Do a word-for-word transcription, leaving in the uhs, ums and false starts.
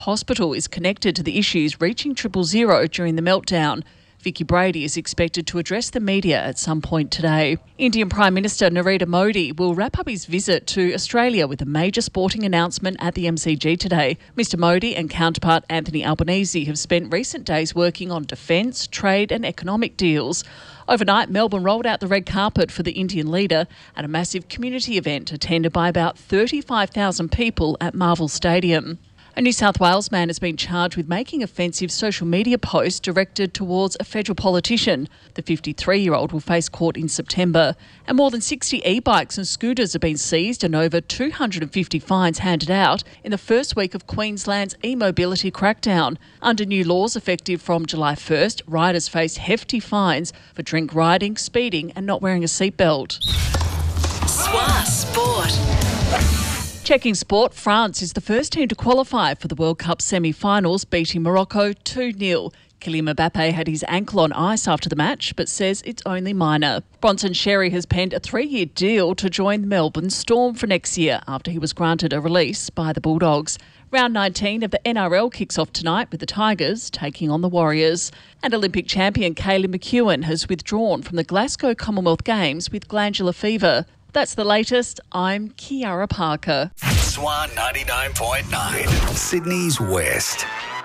Hospital is connected to the issues reaching triple zero during the meltdown. Vicky Brady is expected to address the media at some point today. Indian Prime Minister Narendra Modi will wrap up his visit to Australia with a major sporting announcement at the M C G today. Mister Modi and counterpart Anthony Albanese have spent recent days working on defence, trade and economic deals. Overnight, Melbourne rolled out the red carpet for the Indian leader at a massive community event attended by about thirty-five thousand people at Marvel Stadium. A New South Wales man has been charged with making offensive social media posts directed towards a federal politician. The fifty-three-year-old will face court in September. And more than sixty e-bikes and scooters have been seized and over two hundred fifty fines handed out in the first week of Queensland's e-mobility crackdown. Under new laws effective from July first, riders face hefty fines for drink riding, speeding and not wearing a seatbelt. S W A Sport. Checking sport, France is the first team to qualify for the World Cup semi-finals, beating Morocco two nil. Kylian Mbappe had his ankle on ice after the match, but says it's only minor. Bronson Xerri has penned a three-year deal to join Melbourne Storm for next year after he was granted a release by the Bulldogs. Round nineteen of the N R L kicks off tonight with the Tigers taking on the Warriors. And Olympic champion Kaylee McEwen has withdrawn from the Glasgow Commonwealth Games with glandular fever. That's the latest. I'm Kiara Parker. S W A ninety-nine point nine, Sydney's West.